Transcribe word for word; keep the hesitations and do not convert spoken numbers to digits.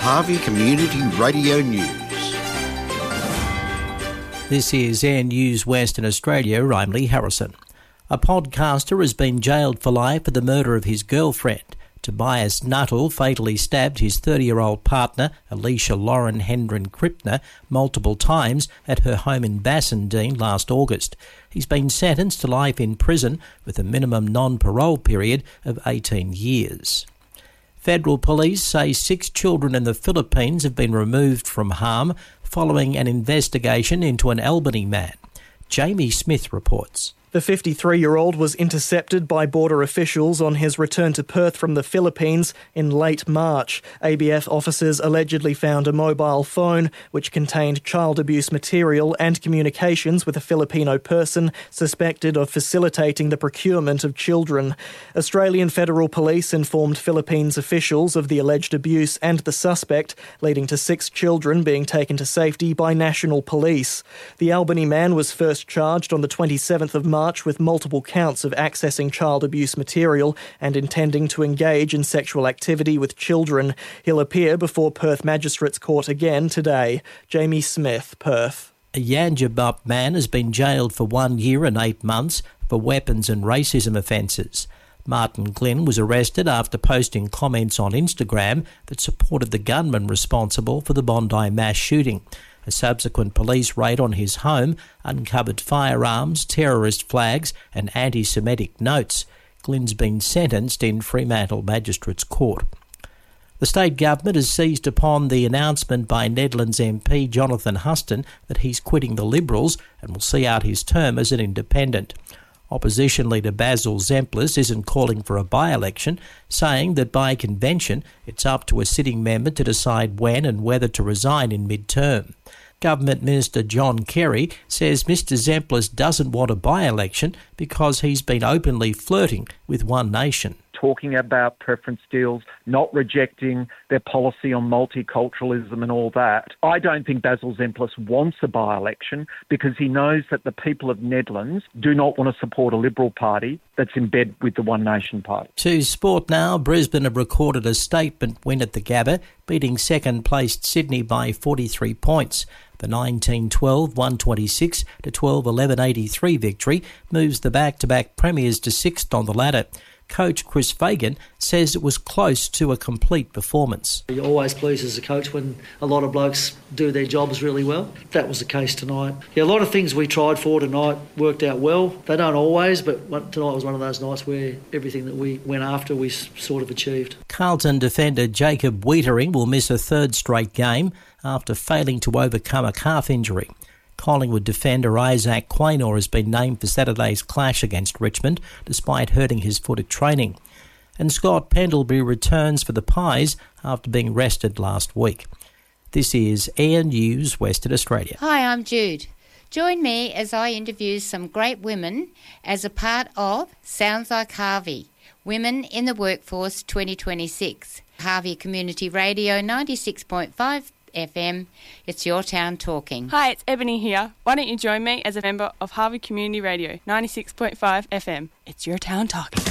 Harvey Community Radio News. This is Air News Western Australia. I'm Lee Harrison. A podcaster has been jailed for life for the murder of his girlfriend. Tobias Nuttall fatally stabbed his thirty-year-old partner, Alicia Lauren Hendren Krippner, multiple times at her home in Bassendean last August. He's been sentenced to life in prison with a minimum non-parole period of eighteen years. Federal police say six children in the Philippines have been removed from harm following an investigation into an Albany man. Jamie Smith reports. The fifty-three-year-old was intercepted by border officials on his return to Perth from the Philippines in late March. A B F officers allegedly found a mobile phone which contained child abuse material and communications with a Filipino person suspected of facilitating the procurement of children. Australian Federal Police informed Philippines officials of the alleged abuse and the suspect, leading to six children being taken to safety by National Police. The Albany man was first charged on the twenty-seventh of March with multiple counts of accessing child abuse material and intending to engage in sexual activity with children. He'll appear before Perth Magistrates Court again today. Jamie Smith, Perth. A Yangebup man has been jailed for one year and eight months for weapons and racism offences. Martin Glynn was arrested after posting comments on Instagram that supported the gunman responsible for the Bondi mass shooting. A subsequent police raid on his home uncovered firearms, terrorist flags and anti-Semitic notes. Glynn's been sentenced in Fremantle Magistrates Court. The state government has seized upon the announcement by Nedlands M P Jonathan Huston that he's quitting the Liberals and will see out his term as an independent. Opposition leader Basil Zemplis isn't calling for a by-election, saying that by convention it's up to a sitting member to decide when and whether to resign in mid-term. Government Minister John Kerry says Mr Zemplis doesn't want a by-election because he's been openly flirting with One Nation. Talking about preference deals, not rejecting their policy on multiculturalism and all that. I don't think Basil Zemplis wants a by-election because he knows that the people of Nedlands do not want to support a Liberal Party that's in bed with the One Nation Party. To sport now, Brisbane have recorded a statement win at the Gabba, beating second-placed Sydney by forty-three points. The nineteen twelve one twenty-six to twelve eleven eighty-three victory moves the back-to-back premiers to sixth on the ladder. Coach Chris Fagan says it was close to a complete performance. You're always pleased as a coach when a lot of blokes do their jobs really well. That was the case tonight. Yeah, a lot of things we tried for tonight worked out well. They don't always, but tonight was one of those nights where everything that we went after we sort of achieved. Carlton defender Jacob Wiedering will miss a third straight game after failing to overcome a calf injury. Collingwood defender Isaac Quaynor has been named for Saturday's clash against Richmond, despite hurting his foot at training. And Scott Pendlebury returns for the Pies after being rested last week. This is Air News Western Australia. Hi, I'm Jude. Join me as I interview some great women as a part of Sounds Like Harvey, Women in the Workforce twenty twenty-six. Harvey Community Radio ninety-six point five F M. It's your town talking. Hi, it's Ebony here. Why don't you join me as a member of Harvey Community Radio ninety-six point five F M? It's your town talking.